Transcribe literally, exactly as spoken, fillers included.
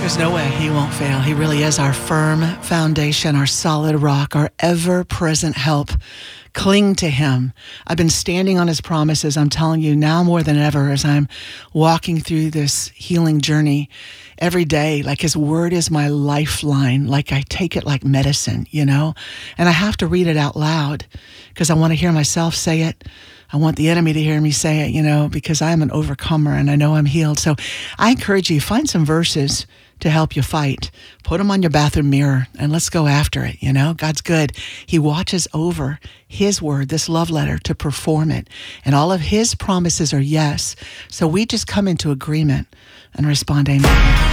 There's no way he won't fail. He really is our firm foundation, our solid rock, our ever-present help. Cling to him. I've been standing on his promises, I'm telling you, now more than ever, as I'm walking through this healing journey every day. Like, his word is my lifeline. Like, I take it like medicine, you know? And I have to read it out loud because I want to hear myself say it. I want the enemy to hear me say it, you know, because I'm an overcomer and I know I'm healed. So I encourage you, find some verses to help you fight. Put them on your bathroom mirror and let's go after it, you know? God's good. He watches over his word, this love letter, to perform it. And all of his promises are yes. So we just come into agreement and respond, amen.